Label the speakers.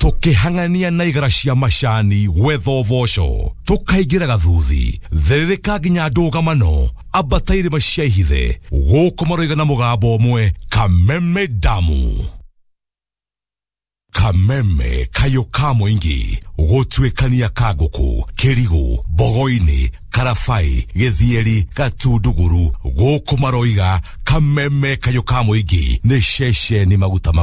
Speaker 1: tukihangania na igara cia macani wetho voco tukaigira gathuthi therereka nginya ndugamano abataire maciahithe gukumaroiga na mugambo umwe Kameme Damu. Kameme kayo kamoingi gutwekania kaguku kirigu bogoini karafai gethieri gatunduguru gukumaroiga Kameme kayo kamoingi ni sheshe ni maguta